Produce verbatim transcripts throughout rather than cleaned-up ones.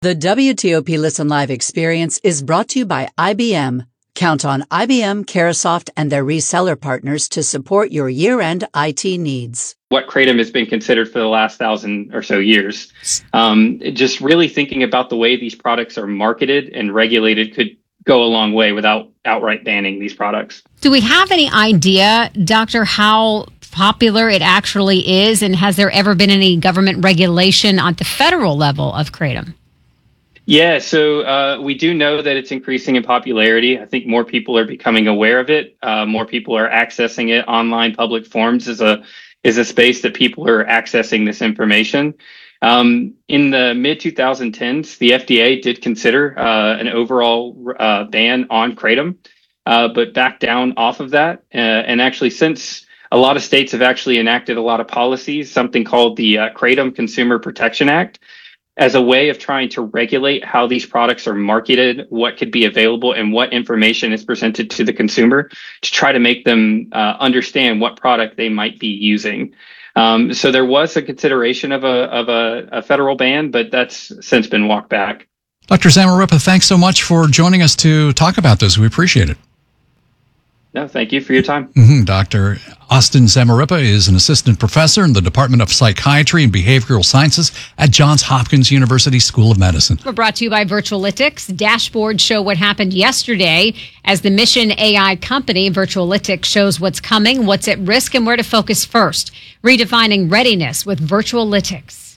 The W T O P Listen Live experience is brought to you by I B M. Count on I B M, Carahsoft, and their reseller partners to support your year-end I T needs. What Kratom has been considered for the last thousand or so years. Um, just really thinking about the way these products are marketed and regulated could go a long way without outright banning these products. Do we have any idea, Doctor, how popular it actually is? And has there ever been any government regulation on the federal level of Kratom? Yeah, so uh, we do know that it's increasing in popularity. I think more people are becoming aware of it. Uh, more people are accessing it. Online public forums is a is a space that people are accessing this information. Um, in the mid twenty tens, the F D A did consider uh, an overall uh, ban on Kratom, uh, but backed down off of that. Uh, and actually, since a lot of states have actually enacted a lot of policies, something called the uh, Kratom Consumer Protection Act, as a way of trying to regulate how these products are marketed, what could be available, and what information is presented to the consumer to try to make them uh, understand what product they might be using. Um, so there was a consideration of a of a, a federal ban, but that's since been walked back. Doctor Zamarripa, thanks so much for joining us to talk about this. We appreciate it. No, thank you for your time. Mm-hmm. Doctor Austin Zamarripa is an assistant professor in the Department of Psychiatry and Behavioral Sciences at Johns Hopkins University School of Medicine. We're brought to you by Virtualytics. Dashboards show what happened yesterday as the Mission A I company. Virtualytics shows what's coming, what's at risk, and where to focus first. Redefining readiness with Virtualytics.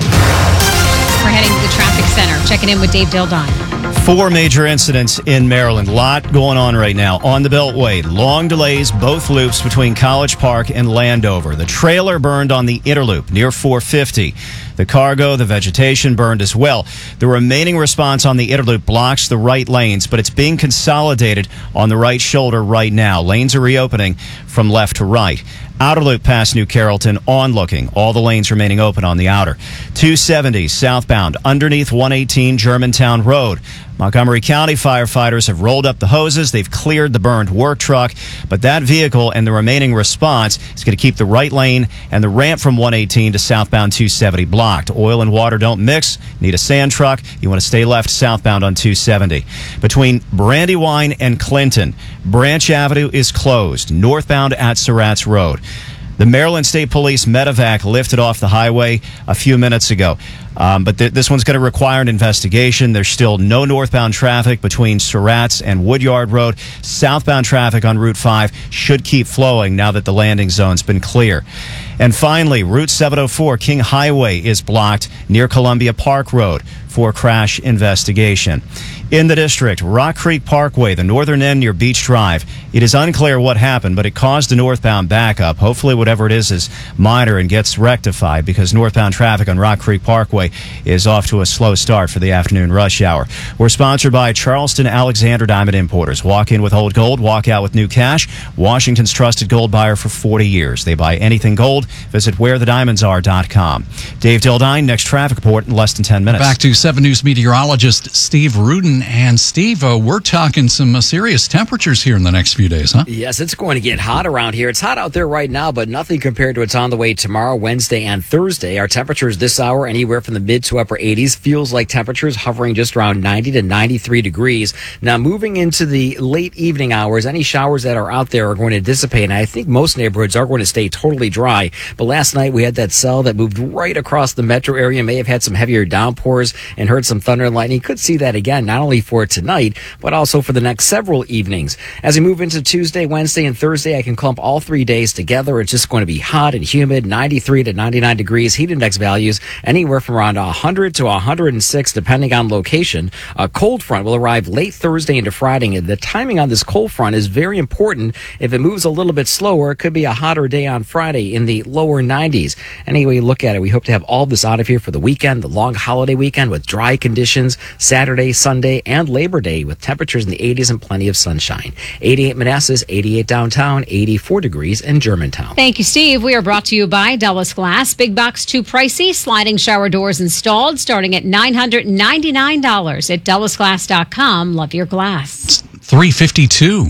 We're heading to the traffic center, checking in with Dave Dildine. Four major incidents in Maryland. A lot going on right now. On the Beltway, long delays, both loops between College Park and Landover. The trailer burned on the Interloop near four fifty. The cargo, the vegetation burned as well. The remaining response on the Interloop blocks the right lanes, but it's being consolidated on the right shoulder right now. Lanes are reopening from left to right. Outer loop past New Carrollton, onlooking. All the lanes remaining open on the outer. two seventy southbound underneath one eighteen Germantown Road. Montgomery County firefighters have rolled up the hoses. They've cleared the burned work truck, but that vehicle and the remaining response is going to keep the right lane and the ramp from one eighteen to southbound two seventy blocked. Oil and water don't mix. Need a sand truck. You want to stay left southbound on two seventy. Between Brandywine and Clinton, Branch Avenue is closed, northbound at Surratt's Road. The Maryland State Police medevac lifted off the highway a few minutes ago. Um, but th- this one's going to require an investigation. There's still no northbound traffic between Surratt's and Woodyard Road. Southbound traffic on Route five should keep flowing now that the landing zone's been clear. And finally, Route seven oh four King Highway is blocked near Columbia Park Road for crash investigation. In the district, Rock Creek Parkway, the northern end near Beach Drive. It is unclear what happened, but it caused a northbound backup. Hopefully whatever it is is minor and gets rectified, because northbound traffic on Rock Creek Parkway is off to a slow start for the afternoon rush hour. We're sponsored by Charleston Alexander Diamond Importers. Walk in with old gold, walk out with new cash. Washington's trusted gold buyer for forty years. They buy anything gold. Visit where the diamonds are dot com. Dave Dildine, next traffic report in less than ten minutes. Back to seven News meteorologist Steve Rudin. And Steve, uh, we're talking some uh, serious temperatures here in the next few days, huh? Yes, it's going to get hot around here. It's hot out there right now, but nothing compared to what's on the way tomorrow, Wednesday, and Thursday. Our temperatures this hour, anywhere from the mid to upper eighties. Feels like temperatures hovering just around ninety to ninety-three degrees. Now, moving into the late evening hours, any showers that are out there are going to dissipate, and I think most neighborhoods are going to stay totally dry. But last night, we had that cell that moved right across the metro area, may have had some heavier downpours and heard some thunder and lightning. Could see that again, not only for tonight, but also for the next several evenings. As we move into Tuesday, Wednesday, and Thursday, I can clump all three days together. It's just going to be hot and humid, ninety-three to ninety-nine degrees. Heat index values anywhere from around one hundred to one hundred six, depending on location. A cold front will arrive late Thursday into Friday, and the timing on this cold front is very important. If it moves a little bit slower, it could be a hotter day on Friday in the lower nineties. Anyway, you look at it, we hope to have all this out of here for the weekend, the long holiday weekend with dry conditions, Saturday, Sunday, and Labor Day with temperatures in the eighties and plenty of sunshine. eighty-eight Manassas, eighty-eight downtown, eighty-four degrees in Germantown. Thank you, Steve. We are brought to you by Dulles Glass. Big box too pricey. Sliding shower doors installed starting at nine hundred ninety-nine dollars at dulles glass dot com. Love your glass. three fifty-two.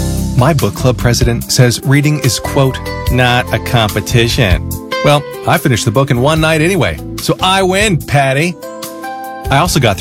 My book club president says reading is, quote, not a competition. Well, I finished the book in one night anyway, so I win, Patty. I also got